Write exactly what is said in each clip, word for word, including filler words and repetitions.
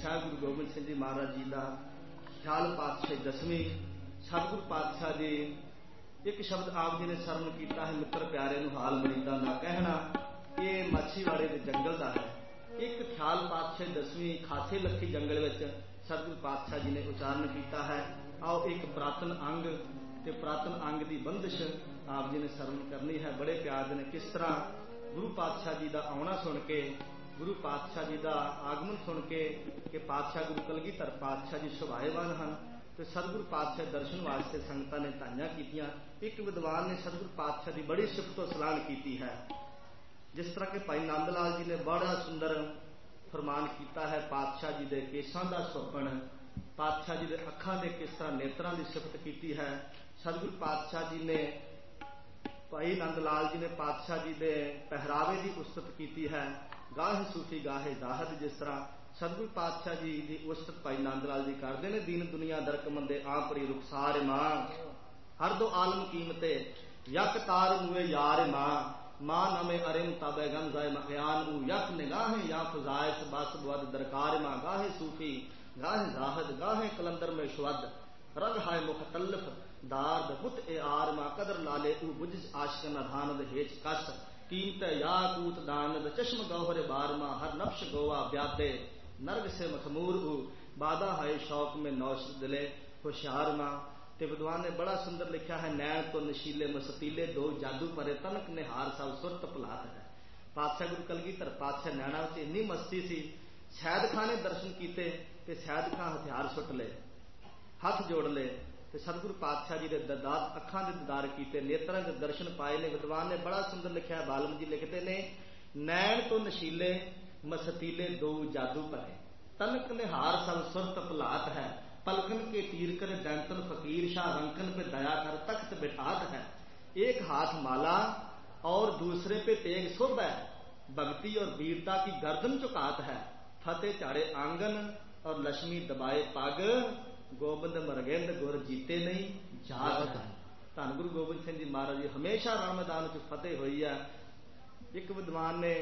ਸਾਹਿਬ ਗੁਰੂ ਗੋਬਿੰਦ ਸਿੰਘ ਜੀ ਮਹਾਰਾਜ ਜੀ ਦਾ ਖਿਆਲ ਪਾਤਸ਼ਾਹੀ ਦਸਵੀਂ ਸਤਿਗੁਰੂ ਪਾਤਸ਼ਾਹ ਜੀ ਇੱਕ ਸ਼ਬਦ ਆਪ ਜੀ ਨੇ ਸਰਵਣ ਕੀਤਾ ਹੈ, ਮਿੱਤਰ ਪਿਆਰੇ ਨੂੰ ਹਾਲ ਮਰੀਦਾਂ ਦਾ ਕਹਿਣਾ। ਇਹ ਮਾਛੀਵਾੜੇ ਦੇ ਜੰਗਲ ਦਾ ਹੈ। ਇੱਕ ਖਿਆਲ ਪਾਤਸ਼ਾਹੀ ਦਸਵੀਂ ਖਾਸੇ ਲੱਖੀ ਜੰਗਲ ਵਿੱਚ ਸਤਿਗੁਰੂ ਪਾਤਸ਼ਾਹ ਜੀ ਨੇ ਉਚਾਰਨ ਕੀਤਾ ਹੈ। ਆਓ ਇੱਕ ਪ੍ਰਾਤਨ ਅੰਗ ਤੇ ਪ੍ਰਾਤਨ ਅੰਗ ਦੀ ਬੰਦਿਸ਼ ਆਪ ਜੀ ਨੇ ਸਰਵਣ ਕਰਨੀ ਹੈ। ਬੜੇ ਪਿਆਰ ਦੇ ਨੇ ਕਿਸ ਤਰ੍ਹਾਂ ਗੁਰੂ ਪਾਤਸ਼ਾਹ ਜੀ ਦਾ ਆਉਣਾ ਸੁਣ ਕੇ, ਗੁਰੂ ਪਾਤਸ਼ਾਹ ਜੀ ਦਾ ਆਗਮਨ ਸੁਣ ਕੇ ਕਿ ਪਾਤਸ਼ਾਹ ਗੁਰੂ ਕਲਗੀਧਰ ਪਾਤਸ਼ਾਹ ਜੀ ਸੁਭਾਏਵਾਨ ਹਨ ਤੇ ਸਤਿਗੁਰੂ ਪਾਤਸ਼ਾਹ ਦਰਸ਼ਨ ਵਾਸਤੇ ਸੰਗਤਾਂ ਨੇ ਧਾਈਆਂ ਕੀਤੀਆਂ। ਇੱਕ ਵਿਦਵਾਨ ਨੇ ਸਤਿਗੁਰੂ ਪਾਤਸ਼ਾਹ ਦੀ ਬੜੀ ਸਿਫਤੋ ਸਲਾਹ ਕੀਤੀ ਹੈ। ਜਿਸ ਤਰ੍ਹਾਂ ਕਿ ਭਾਈ ਨੰਦ ਲਾਲ ਜੀ ਨੇ ਬੜਾ ਸੁੰਦਰ ਫਰਮਾਨ ਕੀਤਾ ਹੈ, ਪਾਤਸ਼ਾਹ ਜੀ ਦੇ ਕੇਸਾਂ ਦਾ ਸੁਪਨ, ਪਾਤਸ਼ਾਹ ਜੀ ਦੇ ਅੱਖਾਂ ਦੇ ਕਿਸ ਤਰ੍ਹਾਂ ਨੇਤਰਾਂ ਦੀ ਸਿਫਤ ਕੀਤੀ ਹੈ। ਸਤਿਗੁਰੂ ਪਾਤਸ਼ਾਹ ਜੀ ਨੇ ਭਾਈ ਨੰਦ ਲਾਲ ਜੀ ਨੇ ਪਾਤਸ਼ਾਹ ਜੀ ਦੇ ਪਹਿਰਾਵੇ ਦੀ ਉਸਤਤ ਕੀਤੀ ਹੈ। ਗਾਹੇ ਸੂਫੀ ਗਾਹੇ ਜ਼ਾਹਦ, ਜਿਸ ਤਰ੍ਹਾਂ ਸਤਿਗੁਰੂ ਪਾਤਸ਼ਾਹ ਜੀ ਦੀ ਉਸਤਤ ਭਾਈ ਨੰਦ ਲਾਲ ਜੀ ਕਰਦੇ ਨੇ। ਦੀਨ ਦੁਨੀਆ ਦਰਕਮੰਦੇ ਆਪਰੀ ਰੁਖਸਾਰ ਮਾਂ, ਹਰ ਦੋ ਆਲਮ ਕੀਮਤੇ ਯਕ ਤਾਰ ਮੂਏ ਯਾਰ ਮਾਂ, ਮਾਂ ਨਵੇਂ ਅਰਿਮ ਤਾਬੇ ਗੰਜ਼ਾਏ ਮਹਿਆਨ ਊ ਯਕ ਨਿਗਾਹੇ ਜਾਂ ਫਜ਼ਾਇਸ ਬਸ ਬਵਦ ਦਰਕਾਰ ਮਾਂ। ਗਾਹੇ ਸੂਫੀ ਗਾਹੇ ਜ਼ਾਹਦ ਗਾਹੇ ਕਲੰਦਰ में शवद रग हाय मुख्तलिफ दारद बुत ए आर मां, कदर लाले ऊ बुझ आशिकन धानद हेच कस, कीमत याकूत दानद चश्म गौहर बार मां, हर नफ्श गोवा ब्यादे नरग से मखमूर ऊ, बादा हाय शौक में नौश दिले होशियार मां। ਤੇ ਵਿਦਵਾਨ ਨੇ ਬੜਾ ਸੁੰਦਰ ਲਿਖਿਆ ਹੈ, ਨੈਣ ਤੋਂ ਨਸ਼ੀਲੇ ਮਸਤੀਲੇ ਦੋ ਜਾਦੂ ਭਰੇ ਤਨਕ ਨਿਹਾਰ ਸਭ ਸੁਰਤ ਭੁਲਾਤ ਹੈ। ਪਾਤਸ਼ਾਹ ਗੁਰੂ ਕਲਗੀਧਰ ਪਾਤਸ਼ਾਹ ਨੈਣਾ ਵਿੱਚ ਇੰਨੀ ਮਸਤੀ ਸੀ, ਸੈਦ ਖਾਂ ਨੇ ਦਰਸ਼ਨ ਕੀਤੇ ਤੇ ਸੈਦ ਖਾਂ ਹਥਿਆਰ ਸੁੱਟ ਲਏ, ਹੱਥ ਜੋੜ ਲਏ ਤੇ ਸਤਿਗੁਰੂ ਪਾਤਸ਼ਾਹ ਜੀ ਦੇ ਦਰਦਾਰ ਅੱਖਾਂ ਦੇ ਦੀਦਾਰ ਕੀਤੇ, ਨੇਤਰਾਂ ਦੇ ਦਰਸ਼ਨ ਪਾਏ ਨੇ। ਵਿਦਵਾਨ ਨੇ ਬੜਾ ਸੁੰਦਰ ਲਿਖਿਆ, ਬਾਲਮ ਜੀ ਲਿਖਦੇ ਨੇ, ਨੈਣ ਤੋਂ ਨਸ਼ੀਲੇ ਮਸਤੀਲੇ ਦੋ ਜਾਦੂ ਭਰੇ तनक निहार सब सुरत भुलात है, पलकन के तीर कर दैंतन फकीर शाह रंकन पे दया कर तख्त बिठात है। एक हाथ माला और दूसरे पे तेग शुभ है, भक्ति और वीरता की गर्दन झुकात है। फतेह चाड़े आंगन और लक्ष्मी दबाए पग, गोबिंद मरगेंद गुर जीते नहीं जात है। धन गुरु गोबिंद सिंह जी महाराज जी हमेशा रण मैदान च फतेह हुई है। एक विद्वान ने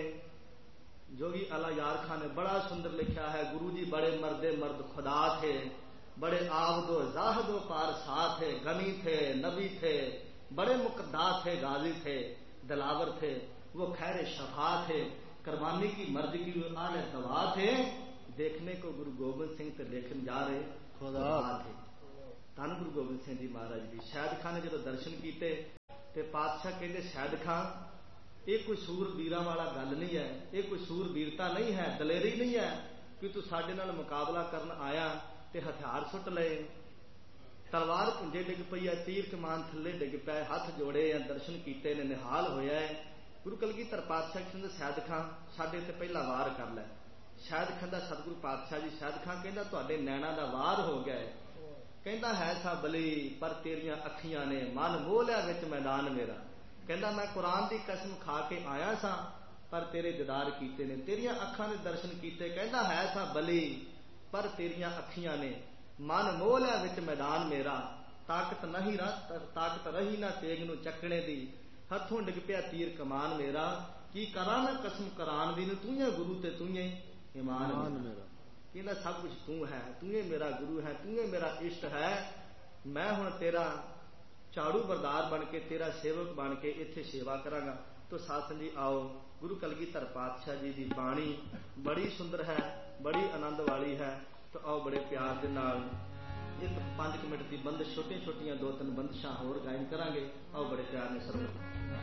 जोगी अला यार खान ने बड़ा सुंदर लिखा है, गुरु जी बड़े मर्दे मर्द खुदा थे, बड़े आवदो जाहदो पार सा थे, गनी थे नबी थे, बड़े मुकद्दा थे गाजी थे दिलावर थे, वो खैर शफा थे, कुर्बानी की मर्द की वो आले दवा थे। देखने को गुरु गोबिंद सिंह ते देखने जा रहे खुदा थे। धन गुरु गोबिंद सिंह जी महाराज जी शैद खान ने जो दर्शन किए ते पातशाह कहते शैद खान ये कोई सूरबीरा वाला गल नहीं है, ये कोई सूरबीरता नहीं है, दलेरी नहीं है कि तू साडे नाल मुकाबला करन आया ते हथियार सुट लए, तलवार पुंजे डिग पई है, तीर कमान थले डिग पे, हाथ जोड़े हैं, दर्शन कीते ने, निहाल होया है। गुरु कलगीधर पातशाह कहंदे शैद खां साडे ते पहला वार कर लै। शैद खां दा सतगुरु पातशाह जी शैद खां कहंदा तुहाडे नैना दा वार हो गया है। कहंदा है सा बली पर तेरियां अखियां ने मन मोह लिया विच मैदान मेरा। कहंदा मैं कुरान की कसम खा के आया सा पर तेरे दीदार कीते ने, तेरियां अखां ने दर्शन कीते। कहंदा है सा बली पर तेरियां अखियां ने मन मोह लिया विच मैदान मेरा। ताकत नहीं रहा ताकत रही ना तेग नूं चकने दी, हथों डिग पिया तीर कमान मेरा। की करा मैं कसम कुरान दी, तू ही गुरु ते तू ही ईमान मेरा। कहंदा सब कुछ तू है, तू ही मेरा गुरु है, तू ही मेरा इष्ट है। मैं हुण तेरा झाड़ू बरदार बन के तेरा सेवक बन के इत्थे सेवा करांगा। तो साथ जी आओ गुरु कलगीधर पातशाह जी की बाणी बड़ी सुंदर है, बड़ी आनंद वाली है। तो आओ बड़े प्यार के नाल एक पांच मिनट की बंदिश छोटिया छोटिया दो तीन बंदिशां होर गायन करांगे। आओ बड़े प्यार ने सरवण